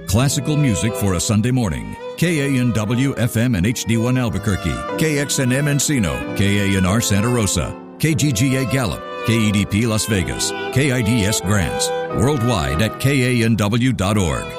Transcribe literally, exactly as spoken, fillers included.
Classical music for a Sunday morning. K A N W F M and H D one Albuquerque, K X N M Encino, K A N R Santa Rosa, K G G A Gallup, K E D P Las Vegas, K I D S Grants, worldwide at K A N W dot org.